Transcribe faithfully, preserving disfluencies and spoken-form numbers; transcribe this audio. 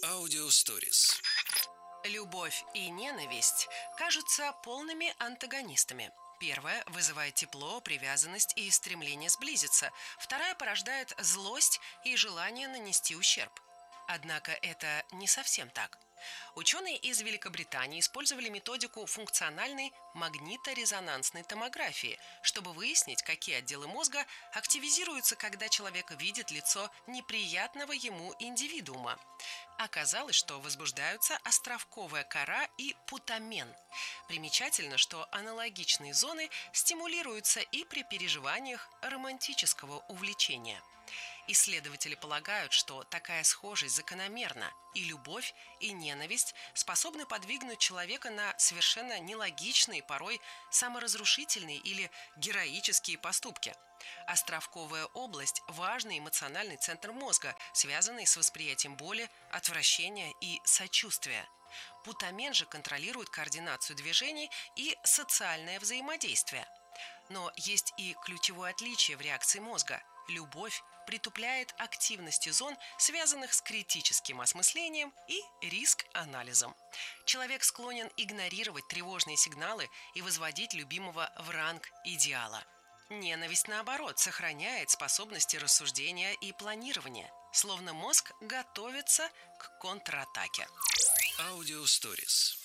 Аудиосторис. Любовь и ненависть кажутся полными антагонистами. Первая вызывает тепло, привязанность и стремление сблизиться. Вторая порождает злость и желание нанести ущерб. Однако это не совсем так. Ученые из Великобритании использовали методику функциональной магниторезонансной томографии, чтобы выяснить, какие отделы мозга активизируются, когда человек видит лицо неприятного ему индивидуума. Оказалось, что возбуждаются островковая кора и путамен. Примечательно, что аналогичные зоны стимулируются и при переживаниях романтического увлечения. Исследователи полагают, что такая схожесть закономерна, и любовь, и ненависть способны подвигнуть человека на совершенно нелогичные, порой саморазрушительные или героические поступки. Островковая область – важный эмоциональный центр мозга, связанный с восприятием боли, отвращения и сочувствия. Путамен же контролирует координацию движений и социальное взаимодействие. Но есть и ключевое отличие в реакции мозга. Любовь притупляет активности зон, связанных с критическим осмыслением и риск-анализом. Человек склонен игнорировать тревожные сигналы и возводить любимого в ранг идеала. Ненависть, наоборот, сохраняет способности рассуждения и планирования, словно мозг готовится к контратаке. Аудиосторис.